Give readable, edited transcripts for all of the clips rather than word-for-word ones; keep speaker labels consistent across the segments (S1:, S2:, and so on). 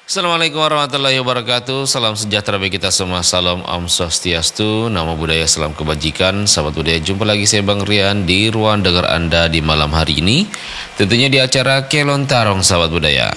S1: Assalamualaikum warahmatullahi wabarakatuh. Salam sejahtera bagi kita semua. Salam Om Swastiastu. Nama budaya, salam kebajikan. Sahabat budaya, jumpa lagi saya Bang Rian di ruang dengar Anda di malam hari ini. Tentunya di acara Kelontarong, sahabat budaya.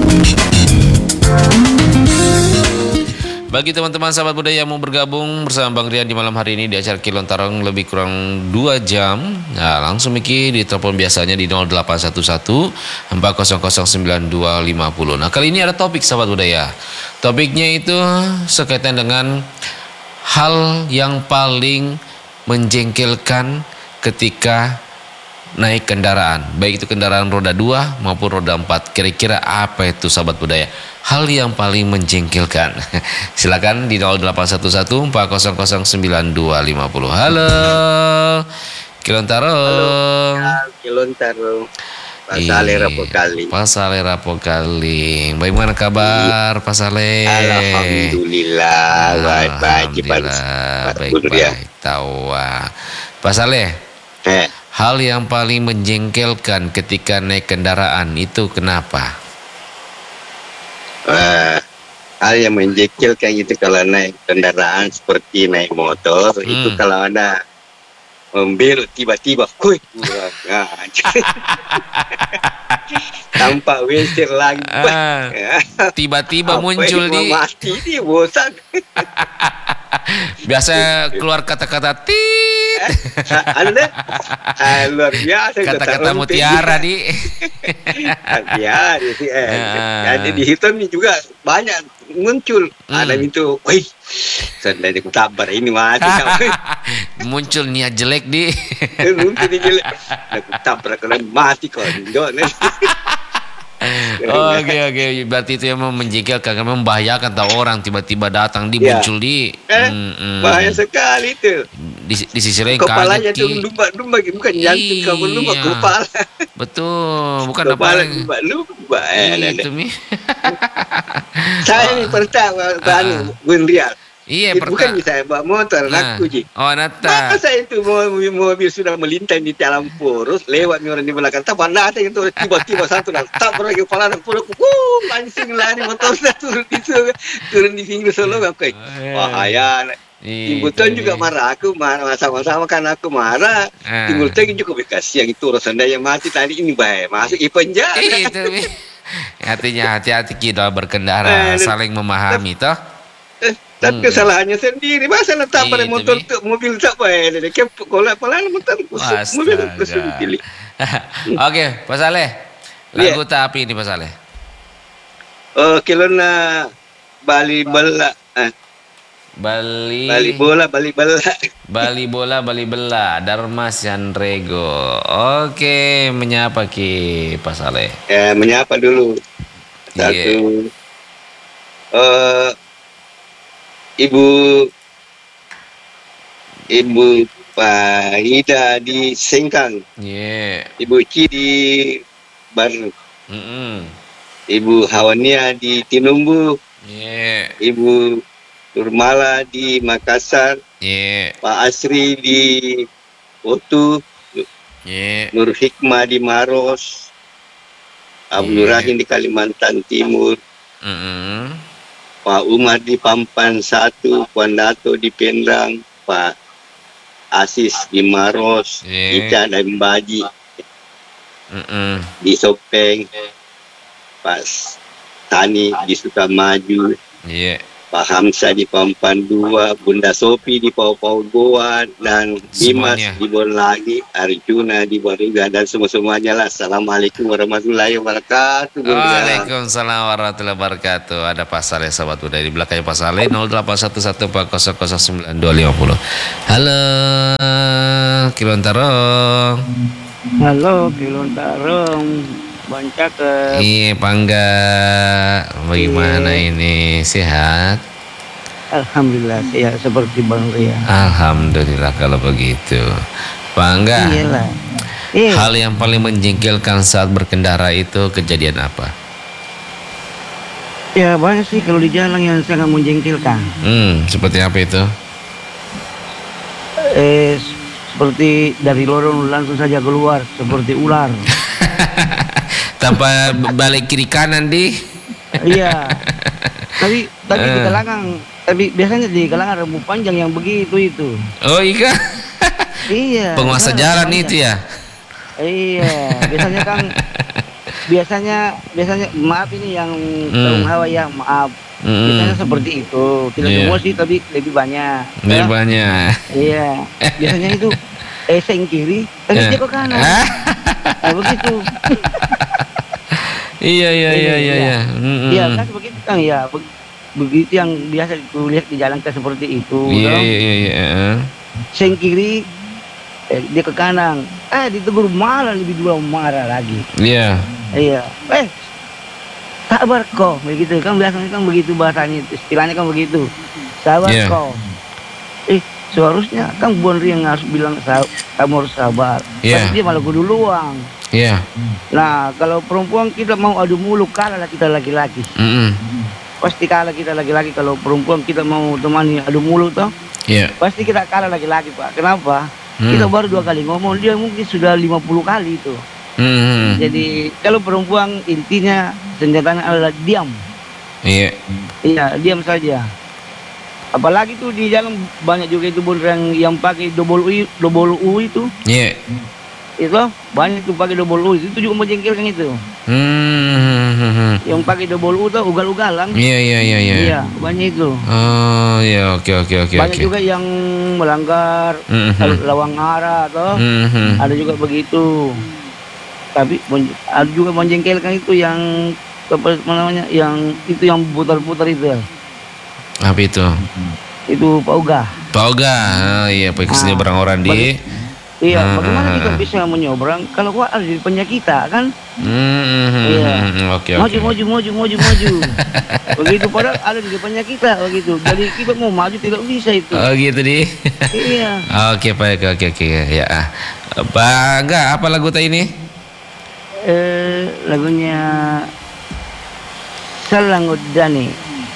S1: Bagi teman-teman sahabat budaya yang mau bergabung bersama Bang Rian di malam hari ini di acara Kelontarong lebih kurang 2 jam, nah langsung Miki di telepon biasanya di 0811 4009250. Nah kali ini ada topik sahabat budaya. Topiknya itu sekaitan dengan hal yang paling menjengkelkan ketika naik kendaraan, baik itu kendaraan roda 2 maupun roda 4. Kira-kira apa itu sahabat budaya? Hal yang paling menjengkelkan. Silakan di 0811 4009250. Halo. Kelontarong.
S2: Halo, Kelontarong. Pak Saleh Rapokaling.
S1: Pak Saleh Rapokaling. Bagaimana kabar Pak Saleh?
S2: Alhamdulillah, baik-baik.
S1: Baik-baik. Tawa. Pak Saleh. Hal yang paling menjengkelkan ketika naik kendaraan itu kenapa?
S2: Hal yang menjengkelkan itu kalau naik kendaraan seperti naik motor, itu kalau ada mobil tiba-tiba, tanpa windshield lagi,
S1: tiba-tiba muncul di
S2: mati dia bosan.
S1: Biasa keluar kata-kata tit.
S2: Luar biasa
S1: kata-kata mutiara di.
S2: Ya, jadi di hitam juga banyak muncul. Ada itu, wih, sudah dikutabrak ini mati.
S1: Muncul niat jelek di.
S2: Muncul niat jelek. Dikutabrak kena mati kok.
S1: Oke. Berarti itu yang menjengkelkan, karena membahayakan tahu orang tiba-tiba datang di muncul di.
S2: Bahaya sekali itu.
S1: Di sisi lain
S2: kepalanya tuh lumba-lumba, bukan jantung kamu lumba kepala.
S1: Betul, bukan
S2: kepala
S1: apa
S2: lumba.
S1: Itu mi.
S2: Saya ini pertama Gun Rial.
S1: Iya,
S2: bukan bisa bawa motor, aku ji.
S1: Oh, nata.
S2: Masa itu mobil sudah melintas di dalam poros, lewat orang di belakang. Tak pernah ada yang tiba-tiba satu dan tak pernah kepala dan pulau, langsung lari motor turun di pinggir Solo. Bahaya. Timbulton juga marah, aku marah sama-sama kan aku marah. Timbulton juga berkasih yang itu rasanya yang mati tadi ini bahaya masuk di penjara.
S1: Itu artinya hati-hati kita berkendara, saling memahami toh.
S2: Tapi kesalahannya sendiri, masa letak pada motor mobil tak baik, dia kolak pelan motor mobil kusuk pilih.
S1: Oke, Pak Saleh, lagu tapi ini Pak Saleh.
S2: Kelona Bali Bela, Bali
S1: Bola, Darmas Yandrego. Oke, menyapa Ki Pak Saleh.
S2: Menyapa dulu. Satu. Ibu Fahida di Sengkang. Ibu Ci di Baru. Ibu Hawania di Tinumbu. Ibu Nurmala di Makassar. Pak Asri di Otu. Nur Hikmah di Maros. Abdul Rahim di Kalimantan Timur. Pak Umar di Pampan 1, Puan Dato di Penrang, Pak Asis di Maros, Ica dan Baji di Sopeng, Pak Tani di Sukamaju, Pak Hamzah di Pampan 2, Bunda Sopi di Pau-Pau Goa, dan Dimas di Bonlagi, Arjuna di Baruga, dan semua-semuanya lah. Assalamualaikum warahmatullahi wabarakatuh.
S1: Waalaikumsalam warahmatullahi wabarakatuh. Ada Pak Saleh sahabat budaya di belakangnya Pak Saleh 0811400950. Halo Kelontarong.
S3: Halo Kelontarong. Bancaker.
S1: Iya, Pangga. Bagaimana ini? Sehat?
S3: Alhamdulillah sehat seperti Bang Ria.
S1: Alhamdulillah kalau begitu. Pangga.
S3: Iyalah.
S1: Hal yang paling menjengkelkan saat berkendara itu kejadian apa?
S3: Ya banyak sih kalau di jalan yang sangat menjengkelkan.
S1: Seperti apa itu?
S3: Seperti dari lorong langsung saja keluar seperti ular.
S1: Tanpa balik kiri kanan di.
S3: Iya. Tapi di kalangan, tapi biasanya di kalangan rambut panjang yang begitu itu.
S1: Oh iya.
S3: Iya.
S1: Penguasa jalan itu ya.
S3: Iya, biasanya maaf ini yang kaum hawa ya, maaf. Biasanya seperti itu. Tidak semua sih, tapi lebih banyak.
S1: Lebih banyak.
S3: Iya. Biasanya itu seng kiri, tapi dia ke kanan. Nah, begitu.
S1: Iya.
S3: Iya kan begitu kan ya. Begitu yang biasa kulihat di jalan kan seperti itu.
S1: Iya.
S3: Seng kiri, dia ke kanan. Ditegur malah lebih dua marah lagi.
S1: Iya.
S3: Iya. Sabar kok, begitu kan biasanya kan begitu bahasanya, istilahnya kan begitu. Sabar kok. Seharusnya kan Bonri yang harus bilang kamu harus sabar. Tapi dia malah kudu luang.
S1: Iya.
S3: Nah, kalau perempuan kita mau adu mulut, kalah lah kita laki-laki. Pasti kalah kita laki-laki kalau perempuan kita mau temani adu mulut toh.
S1: Iya.
S3: Pasti kita kalah laki-laki, Pak. Kenapa? Kita baru 2 kali ngomong, dia mungkin sudah 50 kali itu. Jadi kalau perempuan intinya senjatanya adalah diam.
S1: Iya.
S3: Iya, diam saja. Apalagi tuh di jalan banyak juga itu beneran yang pakai double U itu.
S1: Iya.
S3: Itu banyak tuh pakai double U itu juga menjengkelkan itu. Yang pakai double U tuh ugal-ugalan.
S1: Iya.
S3: Iya, banyak itu.
S1: Oh, iya, oke.
S3: Banyak juga yang melanggar lawang arah toh. Ada juga begitu. Tapi ada juga menjengkelkan itu yang apa namanya? Yang itu yang putar-putar itu.
S1: Apa itu?
S3: Itu Pak Oga.
S1: Oh, iya, pakai barang orang di.
S3: Iya, bagaimana kita bisa menyeberang kalau gua ada di depannya kita kan? Iya.
S1: Oke.
S3: Maju. Begitu padahal ada di depannya kita begitu. Jadi kita mau maju tidak bisa itu.
S1: Oh, gitu di.
S3: Iya.
S1: Oke. Ya. Bangga, apa lagu tadi ini?
S3: Lagunya Selangor Dani.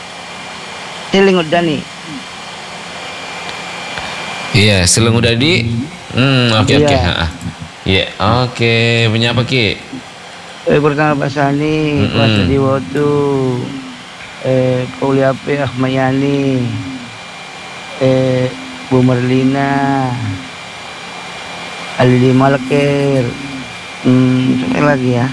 S1: Iya, Selangor Dani. Oke. Iya, oke. Punya apa, Ki?
S3: Pertama Basani, Kuasa Diwatu, Kauliape Ahmayani, Bu Merlina, Alili Malker, siapa lagi ya?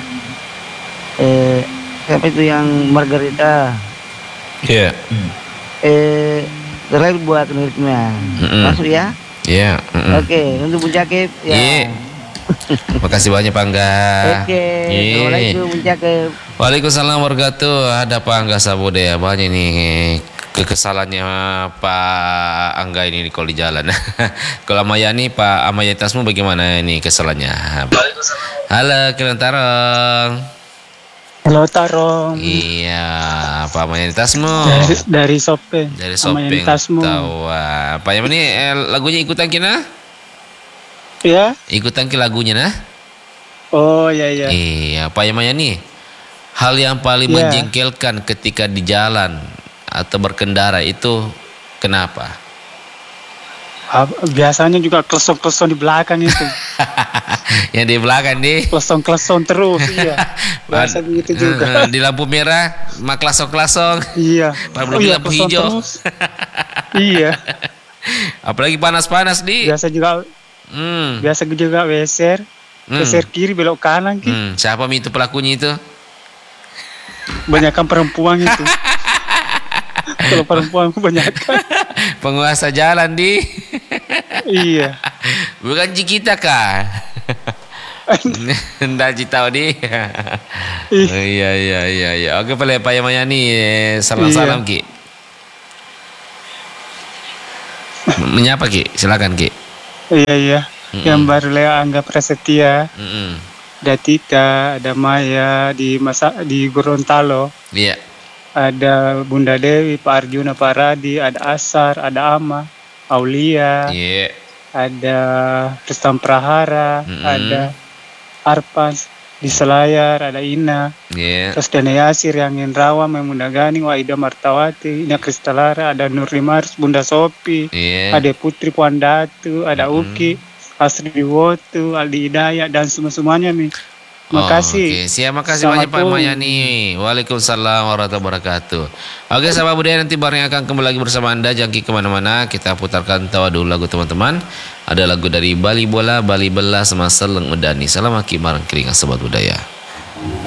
S3: Siapa itu yang Margarita?
S1: Iya.
S3: Terakhir buat liriknya. Masuk ya?
S1: Iya.
S3: Oke, untuk Munjakib ya.
S1: Iya. Makasih banyak Pangga.
S3: Oke. Assalamualaikum Munjakib.
S1: Waalaikumsalam warahmatullahi. Ada Pangga Sabodaya banyak nih kekesalannya Pak Angga ini kalau di jalan. Kalau Amayani, Pak Amayatasmu bagaimana ini kesalahannya? Halo, Kilang Tarong.
S4: Halo Tarong.
S1: Iya, Pak Amayatasmu.
S4: Dari Sopeng.
S1: Dari Sopeng. Tahu. Pak Yaman ini lagunya ikutan kina?
S4: Ya.
S1: Ikutan ke lagunya nah?
S4: Oh iya.
S1: Iya, Pak Yaman nih. Hal yang paling menjengkelkan ketika di jalan atau berkendara itu kenapa?
S4: Biasanya juga klesong-klesong di belakang itu.
S1: Yang di belakang nih.
S4: Klesong-klesong terus, iya. Biasa begitu juga.
S1: Di lampu merah, mak klasong-klasong.
S4: Iya.
S1: Belum di lampu hijau.
S4: Iya.
S1: Apalagi panas-panas di.
S4: Biasa juga weser kiri belok kanan gitu.
S1: Siapa itu pelakunya itu?
S4: Banyakan perempuan itu. Kalau perempuan kebanyakan.
S1: Penguasa jalan di.
S4: Iya.
S1: Bukan Cikita kah? Nggak tahu di. Iya. Oke, boleh Pak Yamayani salam Ki. Menyapa Ki, silakan Ki.
S4: Iya. Yang baru Lea Angga Prasetya. Ada Tika, ada Maya di Gorontalo.
S1: Iya.
S4: Ada Bunda Dewi, Pak Arjuna, Pak Radi, ada Asar, ada Ama, Aulia, ada Rustam Prahara, ada Arpas di Selayar, ada Ina, terus Dana Yasir, yang Indrawa, Memunda Gani, Waida Martawati, Ina Kristalara, ada Nurli Mars, Bunda Sopi, ada Putri Puan Datu, ada Uki, Asri Wotu, Aldi Hidayat, dan semuanya nih. Makasih.
S1: Oke, siap, makasih banyak Pak Mayani. Waalaikumsalam warahmatullahi wabarakatuh. Oke, sahabat budaya, nanti bareng akan kembali lagi bersama Anda. Jangan kemana-mana. Kita putarkan tawa dulu lagu teman-teman. Ada lagu dari Bali Bola, Bali Belah, sama Seleng Medani. Salam Aki Marang Keringan, sahabat budaya.